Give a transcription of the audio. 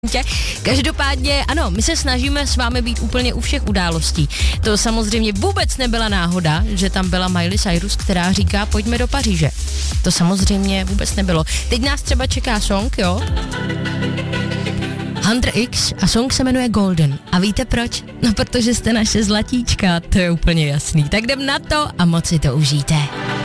Každopádně, ano, my se snažíme s vámi být úplně u všech událostí. To samozřejmě vůbec nebyla náhoda, že tam byla Miley Cyrus, která říká, pojďme do Paříže. To samozřejmě vůbec nebylo. Teď nás třeba čeká song, jo? Hunter X a song se jmenuje Golden. A víte proč? No, protože jste naše zlatíčka, to je úplně jasný. Tak jdem na to a moc si to užijte.